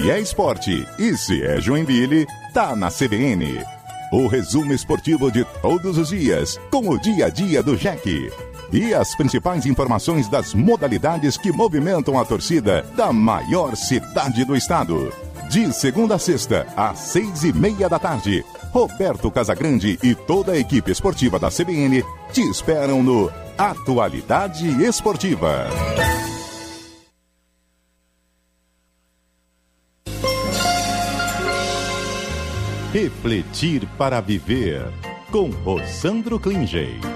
Se é esporte e se é Joinville, tá na CBN. O resumo esportivo de todos os dias, com o dia a dia do Jack. E as principais informações das modalidades que movimentam a torcida da maior cidade do estado. De segunda a sexta, às 6:30 da tarde, Roberto Casagrande e toda a equipe esportiva da CBN te esperam no Atualidade Esportiva. Refletir para viver, com Rossandro Klingey.